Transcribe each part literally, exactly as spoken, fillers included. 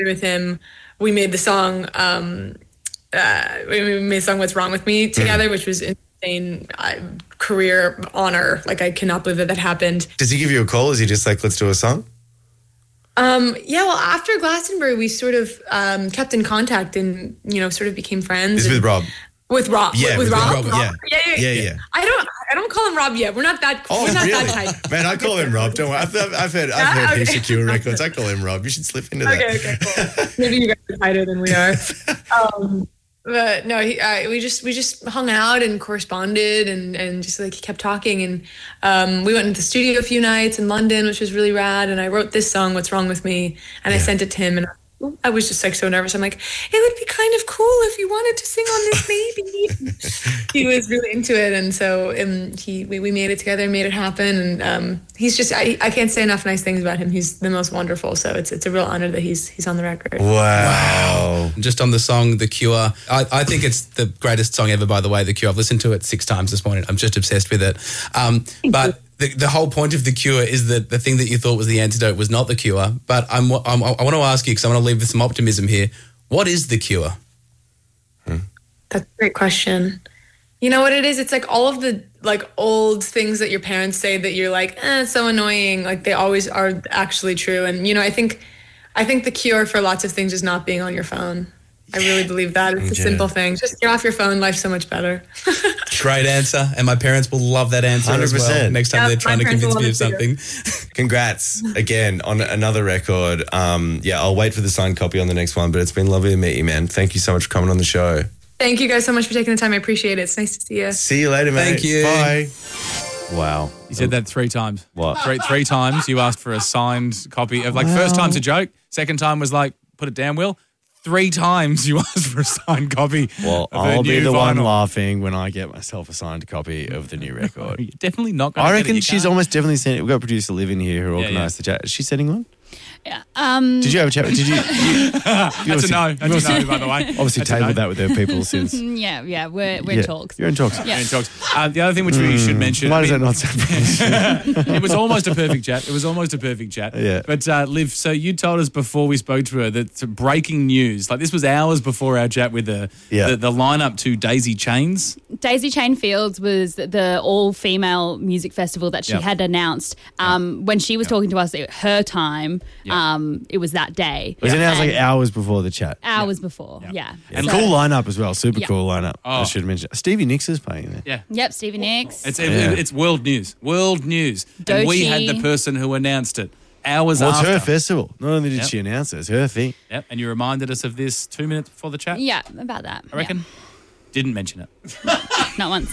with him. We made the song, um, uh, we made the song What's Wrong With Me together, mm. which was insane uh, career honor. Like, I cannot believe that that happened. Does he give you a call? Is he just like, let's do a song? Um, yeah, well, after Glastonbury, we sort of um, kept in contact and, you know, sort of became friends. This is with Rob? With Rob. Yeah, with, with, with Rob. Rob. Yeah. Yeah, yeah, yeah, yeah. yeah. I don't I don't call him Rob yet. We're not that Oh, we're not really? that tight. Man, I call him Rob. Don't worry. I've, I've heard, I've heard yeah, him okay. secure records. I call him Rob. You should slip into that. Okay, okay, cool. Maybe you guys are tighter than we are. Um, but no, he, uh, we just we just hung out and corresponded and, and just like kept talking. And um, we went into the studio a few nights in London, which was really rad. And I wrote this song, What's Wrong With Me? And yeah. I sent it to him. And I was just like so nervous. I'm like, it would be kind of cool if you wanted to sing on this, maybe. He was really into it, and so um, he we, we made it together, made it happen, and um, he's just I, I can't say enough nice things about him. He's the most wonderful. So it's it's a real honor that he's he's on the record. Wow! wow. Just on the song The Cure, I, I think it's the greatest song ever. By the way, The Cure. I've listened to it six times this morning. I'm just obsessed with it. Um, but. You. The, the whole point of The Cure is that the thing that you thought was the antidote was not The Cure. But I'm, I'm, I want to ask you, because I want to leave with some optimism here. What is The Cure? Hmm. That's a great question. You know what it is? It's like all of the like old things that your parents say that you're like, eh, it's so annoying. Like they always are actually true. And, you know, I think, I think the cure for lots of things is not being on your phone. I really believe that. It's a yeah. simple thing. Just get off your phone. Life's so much better. Great answer. And my parents will love that answer one hundred percent as well. Next time yeah, they're trying to convince me of something. Congrats again on another record. Um, yeah, I'll wait for the signed copy on the next one, but it's been lovely to meet you, man. Thank you so much for coming on the show. Thank you guys so much for taking the time. I appreciate it. It's nice to see you. See you later, mate. Thank you. Bye. Wow. You said that three times. What? Three, three times you asked for a signed copy of, like, wow. First time's a joke. Second time was like, put it down, Will. Three times you asked for a signed copy. Well, of I'll be the vinyl. one laughing when I get myself a signed copy of the new record. You're definitely not going to I reckon it, she's can't. almost definitely sent it. We've got a producer Liv in here who yeah, organised yeah. the chat. Is she sending one? Yeah. Um, Did you have a chat? Did you? you, you That's a no. That's a no, by the way. Obviously That's tabled no. that with her people since. Yeah, yeah. We're, we're yeah, in talks. You're in talks. Yeah. We're in talks. Uh, the other thing which we mm, should mention. Why I does mean, that not sound promising? It was almost a perfect chat. It was almost a perfect chat. Yeah. But uh, Liv, so you told us before we spoke to her that breaking news, like this was hours before our chat with her, yeah. the, the lineup to Daisy Chains. Daisy Chain Fields was the all-female music festival that she yep. had announced. Um, yep. When she was yep. talking to us at her time, yep. um, it was that day. Was it now like hours before the chat? Hours yep. before, yep. yeah. And so, cool lineup as well. Super yep. cool lineup. Oh. I should mention. Stevie Nicks is playing there. Yeah. Yep, Stevie Nicks. It's, yeah. it's world news. World news. Doechii. And we had the person who announced it hours well, after. it's her festival. Not only did yep. she announce it, it's her thing. Yep. And you reminded us of this two minutes before the chat? Yeah, about that. I reckon. Yeah. Didn't mention it. Not once.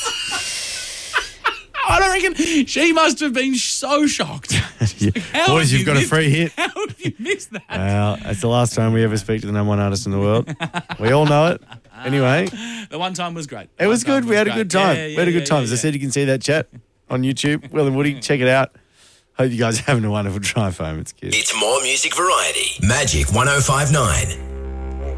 I don't reckon she must have been so shocked. yeah. Like, Boys, you've you got missed, a free hit. How have you missed that? Well, it's the last time we ever speak to the number one artist in the world. We all know it. Anyway. The one time was great. The it was good. We had a good time. Yeah, yeah, we had a good yeah, time. yeah, As I yeah. said, you can see that chat on YouTube. Will and Woody, check it out. Hope you guys are having a wonderful drive home. It's cute. It's more music variety. Magic one oh five nine.